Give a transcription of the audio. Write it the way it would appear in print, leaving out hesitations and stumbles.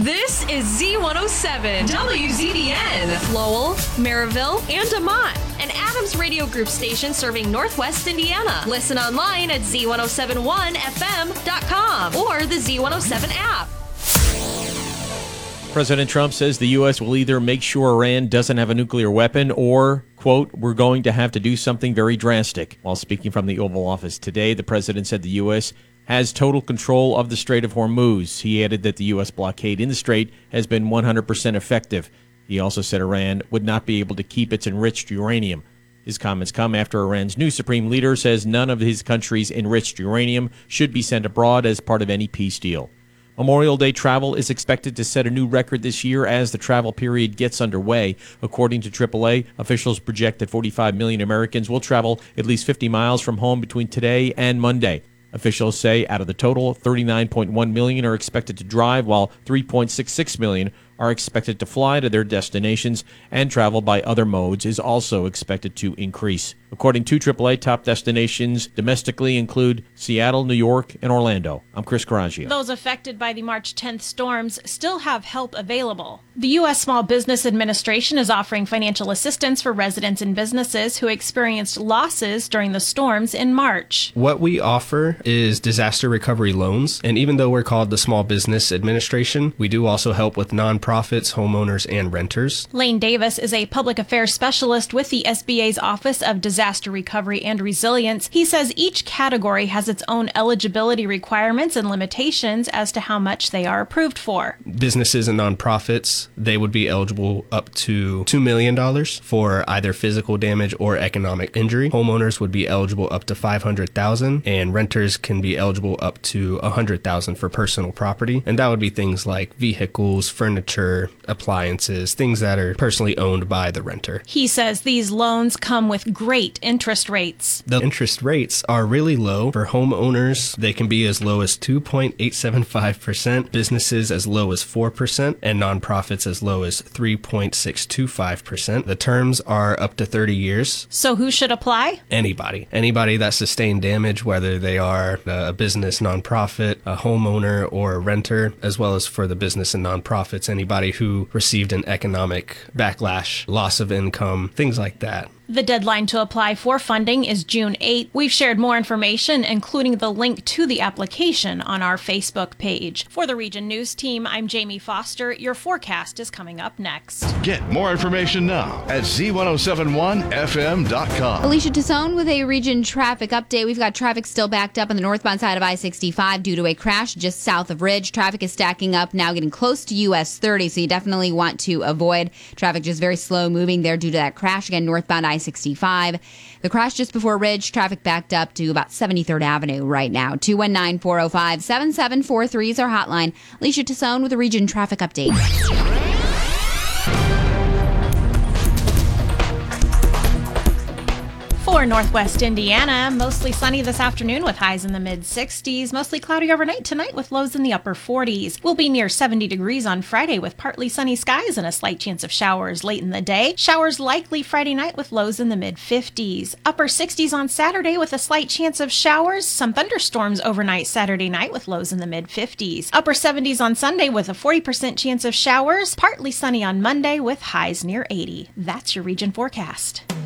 This is Z107, WZDN, Lowell, Maryville, and DeMont, an Adams Radio Group station serving Northwest Indiana. Listen online at Z1071FM.com or the Z107 app. President Trump says the U.S. will either make sure Iran doesn't have a nuclear weapon or, quote, we're going to have to do something very drastic. While speaking from the Oval Office today, the president said the U.S. has total control of the Strait of Hormuz. He added that the U.S. blockade in the strait has been 100% effective. He also said Iran would not be able to keep its enriched uranium. His comments come after Iran's new supreme leader says none of his country's enriched uranium should be sent abroad as part of any peace deal. Memorial Day travel is expected to set a new record this year as the travel period gets underway. According to AAA, officials project that 45 million Americans will travel at least 50 miles from home between today and Monday. Officials say out of the total, 39.1 million are expected to drive, while 3.66 million are expected to fly to their destinations, and travel by other modes is also expected to increase. According to AAA, top destinations domestically include Seattle, New York, and Orlando. I'm Chris Garagio. Those affected by the March 10th storms still have help available. The U.S. Small Business Administration is offering financial assistance for residents and businesses who experienced losses during the storms in March. What we offer is disaster recovery loans, and even though we're called the Small Business Administration, we do also help with nonprofits, homeowners, and renters. Lane Davis is a public affairs specialist with the SBA's Office of Disaster Recovery and Resilience. He says each category has its own eligibility requirements and limitations as to how much they are approved for. Businesses and nonprofits, they would be eligible up to $2 million for either physical damage or economic injury. Homeowners would be eligible up to $500,000, and renters can be eligible up to $100,000 for personal property. And that would be things like vehicles, furniture, appliances, things that are personally owned by the renter. He says these loans come with great interest rates. The interest rates are really low. For homeowners, they can be as low as 2.875%, businesses as low as 4%, and nonprofits as low as 3.625%. The terms are up to 30 years. So who should apply? Anybody. Anybody that sustained damage, whether they are a business, nonprofit, a homeowner, or a renter, as well as for the business and nonprofits, anybody who received an economic backlash, loss of income, things like that. The deadline to apply for funding is June 8. We've shared more information, including the link to the application, on our Facebook page. For the Region News Team, I'm Jamie Foster. Your forecast is coming up next. Get more information now at Z1071FM.com. Alicia Tassone with a Region traffic update. We've got traffic still backed up on the northbound side of I-65 due to a crash just south of Ridge. Traffic is stacking up now, getting close to US 30, so you definitely want to avoid traffic. Just very slow moving there due to that crash. Again, northbound I-65. The crash just before Ridge, traffic backed up to about 73rd Avenue right now. 219-405-7743 is our hotline. Alicia Tassone with a Region traffic update. For Northwest Indiana, mostly sunny this afternoon with highs in the mid-60s. Mostly cloudy overnight tonight with lows in the upper 40s. We'll be near 70 degrees on Friday with partly sunny skies and a slight chance of showers late in the day. Showers likely Friday night with lows in the mid-50s. Upper 60s on Saturday with a slight chance of showers. Some thunderstorms overnight Saturday night with lows in the mid-50s. Upper 70s on Sunday with a 40% chance of showers. Partly sunny on Monday with highs near 80. That's your region forecast.